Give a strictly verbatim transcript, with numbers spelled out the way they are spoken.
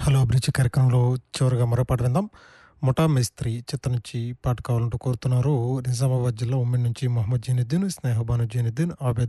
Hello అభిరుచి కార్యక్రమంలో చివరిగా మరో పాట విందాం. 'ముఠా మేస్త్రి' చిత్రం నుంచి పాట కావాలంటూ కోరుతున్నారు. నిజామాబాద్ జిల్లా ఉమ్మెడి నుంచి మొహమ్మద్ జైనుద్దీన్, స్నేహబాను జైనుద్దీన్, ఆబేద్